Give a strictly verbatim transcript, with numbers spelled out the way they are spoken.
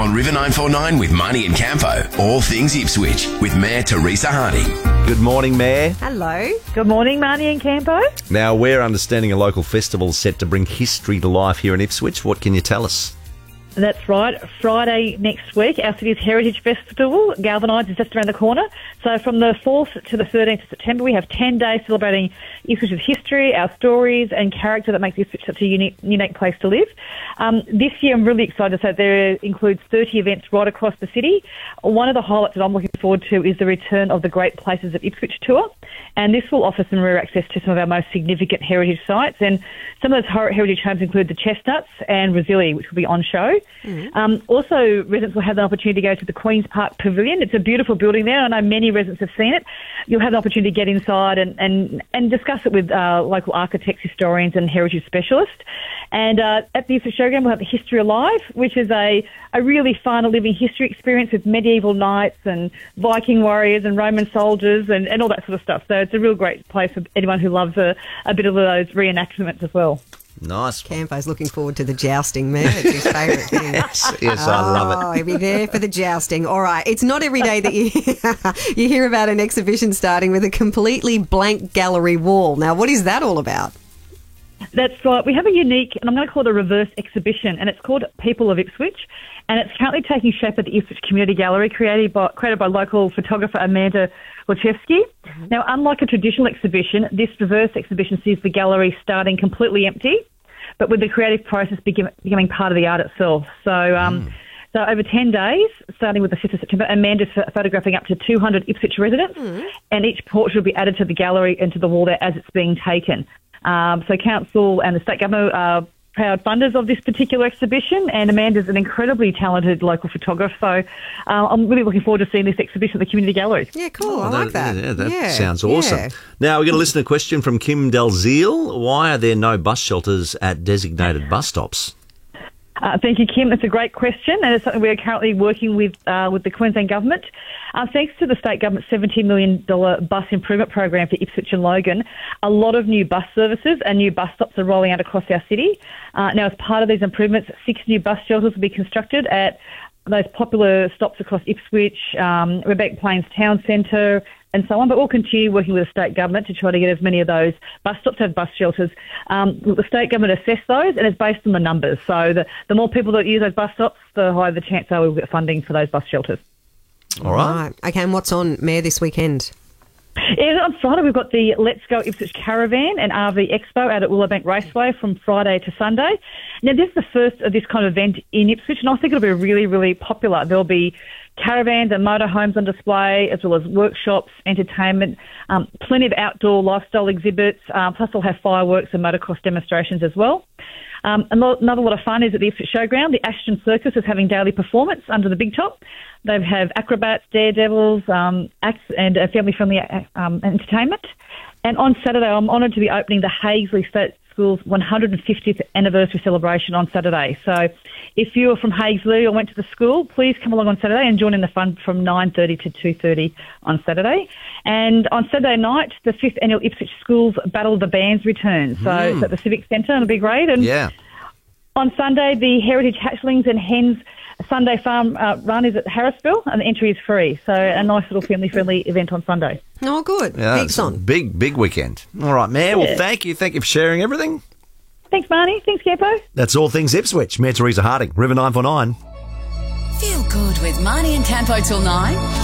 on River nine four nine with Marnie and Campo. All things Ipswich with Mayor Teresa Harding. Good morning, Mayor. Hello. Good morning, Marnie and Campo. Now, we're understanding a local festival set to bring history to life here in Ipswich. What can you tell us? That's right. Friday next week, our city's Heritage Festival, Galvanise, is just around the corner. So from the fourth to the thirteenth of September, we have ten days celebrating Ipswich's history, our stories and character that makes Ipswich such a unique, unique place to live. Um, this year, I'm really excited to say there includes thirty events right across the city. One of the highlights that I'm looking forward to is the return of the Great Places of Ipswich tour. And this will offer some rare access to some of our most significant heritage sites. And some of those heritage homes include the Chestnuts and Rosili, which will be on show. Mm-hmm. Um, also, residents will have the opportunity to go to the Queen's Park Pavilion. It's a beautiful building there. I know many residents have seen it. You'll have the opportunity to get inside and, and, and discuss it with uh, local architects, historians and heritage specialists. And uh, at the Ipswich Showground, we'll have the History Alive, which is a, a really fun living history experience with medieval knights and Viking warriors and Roman soldiers and, and all that sort of stuff. So it's a real great place for anyone who loves a, a bit of those reenactments as well. Nice. Campo's looking forward to the jousting, man. It's his favourite thing. yes, yes, I love it. Oh, he'll be there for the jousting. All right. It's not every day that you you hear about an exhibition starting with a completely blank gallery wall. Now, what is that all about? That's right. We have a unique, and I'm going to call it a reverse exhibition, and it's called People of Ipswich, and it's currently taking shape at the Ipswich Community Gallery, created by, created by local photographer Amanda Wachewski. Mm-hmm. Now, unlike a traditional exhibition, this reverse exhibition sees the gallery starting completely empty, but with the creative process begin, becoming part of the art itself. So, um, mm. so over ten days, starting with the fifth of September, Amanda's photographing up to two hundred Ipswich residents, mm. and each portrait will be added to the gallery and to the wall there as it's being taken. Um, so Council and the State Government are proud funders of this particular exhibition, and Amanda's an incredibly talented local photographer. So uh, I'm really looking forward to seeing this exhibition at the Community Gallery. Yeah, cool. Oh, I like that. Yeah, that yeah, sounds awesome. Yeah. Now, we're going to listen to a question from Kim Dalziel. Why are there no bus shelters at designated bus stops? Uh, thank you, Kim. It's a great question, and it's something we're currently working with uh, with the Queensland Government. Uh, thanks to the state government's seventeen million dollars bus improvement program for Ipswich and Logan, a lot of new bus services and new bus stops are rolling out across our city. Uh, now, as part of these improvements, six new bus shelters will be constructed at those popular stops across Ipswich, um, Rebecca Plains Town Centre, and so on. But we'll continue working with the state government to try to get as many of those bus stops as bus shelters. Um, the state government assess those, and it's based on the numbers. So the, the more people that use those bus stops, the higher the chance are we'll get funding for those bus shelters. All right. right. Okay, and what's on, Mayor, this weekend? Yeah, on Friday we've got the Let's Go Ipswich Caravan and R V Expo out at Willowbank Raceway from Friday to Sunday. Now, this is the first of this kind of event in Ipswich, and I think it'll be really, really popular. There'll be caravans and motorhomes on display, as well as workshops, entertainment, um, plenty of outdoor lifestyle exhibits, um, plus they'll have fireworks and motocross demonstrations as well. Um, another lot of fun is at the Ipswich Showground. The Ashton Circus is having daily performance under the big top. They have acrobats, daredevils, um, acts and uh, family-friendly um, entertainment. And on Saturday, I'm honoured to be opening the Haigsley State School's one hundred fiftieth anniversary celebration on Saturday. So if you're from Haigsley or went to the school, please come along on Saturday and join in the fun from nine thirty to two thirty on Saturday. And on Saturday night, the fifth annual Ipswich Schools Battle of the Bands returns. So mm. it's at the Civic Centre, and it'll be great. And yeah. on Sunday, the Heritage Hatchlings and Hens Sunday Farm uh, run is at Harrisville, and the entry is free. So a nice little family-friendly event on Sunday. Oh, good. Yeah, Heaps on. Big, big weekend. All right, Mayor. Yeah. Well, thank you. Thank you for sharing everything. Thanks, Marnie. Thanks, Campo. That's all things Ipswich. Mayor Teresa Harding, River nine four nine. Feel good with Marnie and Campo till nine.